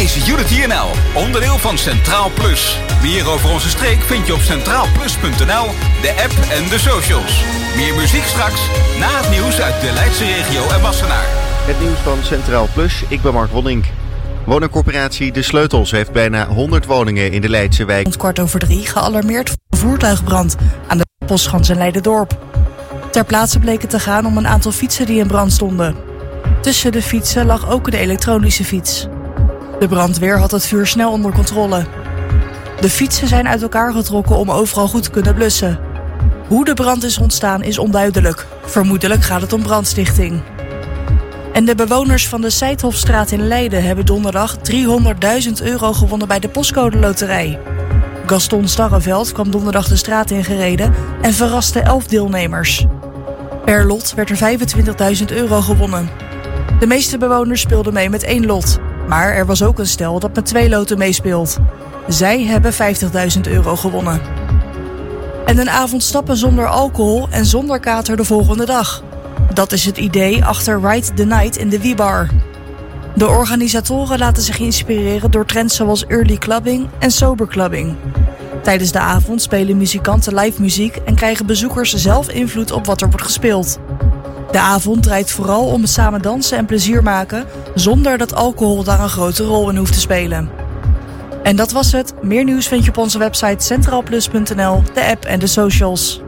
is Unity NL, onderdeel van Centraal Plus. Meer over onze streek vind je op centraalplus.nl, de app en de socials. Meer muziek straks, na het nieuws uit de Leidse regio en Wassenaar. Het nieuws van Centraal Plus, ik ben Mark Wonink. Woningcorporatie De Sleutels heeft bijna 100 woningen in de Leidse wijk. Rond 2:15 gealarmeerd voor een voertuigbrand aan de Postschans in Leiderdorp. Ter plaatse bleek het te gaan om een aantal fietsen die in brand stonden. Tussen de fietsen lag ook een elektronische fiets. De brandweer had het vuur snel onder controle. De fietsen zijn uit elkaar getrokken om overal goed te kunnen blussen. Hoe de brand is ontstaan is onduidelijk. Vermoedelijk gaat het om brandstichting. En de bewoners van de Seithofstraat in Leiden hebben donderdag €300.000 gewonnen bij de Postcode Loterij. Gaston Starreveld kwam donderdag de straat ingereden en verraste 11 deelnemers. Per lot werd er €25.000 gewonnen. De meeste bewoners speelden mee met 1 lot. Maar er was ook een stel dat met 2 loten meespeelt. Zij hebben €50.000 gewonnen. En een avond stappen zonder alcohol en zonder kater de volgende dag. Dat is het idee achter Ride the Night in de Wiebar. De organisatoren laten zich inspireren door trends zoals early clubbing en sober clubbing. Tijdens de avond spelen muzikanten live muziek en krijgen bezoekers zelf invloed op wat er wordt gespeeld. De avond draait vooral om het samen dansen en plezier maken, zonder dat alcohol daar een grote rol in hoeft te spelen. En dat was het. Meer nieuws vind je op onze website centraalplus.nl, de app en de socials.